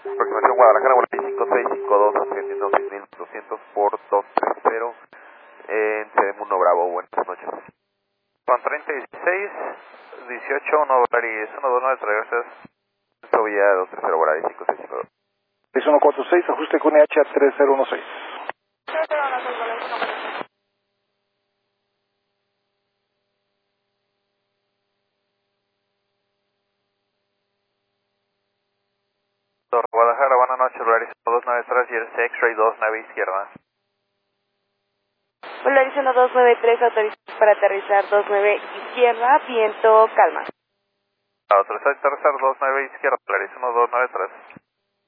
Aproximación Guadalajara, Volaris 5652, ascendiendo 6400 por 230 en Sedemundo Bravo. Buenas noches. Con 36, 18, 1 Volaris 129, gracias. Villa 230, Volaris 5652. 6146, ajuste con EH a 3016. Guadalajara, buenas noches, Volaris 1293, Jersey X-Ray 29 izquierda. Volaris 1293, autorización para aterrizar 29 izquierda, viento calma. Autorizado aterrizar 29 izquierda, Volaris 1293.